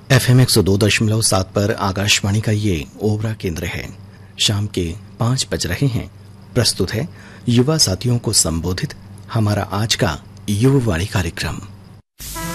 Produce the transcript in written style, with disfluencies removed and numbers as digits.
FM 102.7 पर आकाशवाणी का ये ओबरा केंद्र है। शाम के 5 बज रहे हैं। प्रस्तुत है युवा साथियों को संबोधित हमारा आज का युववाणी कार्यक्रम।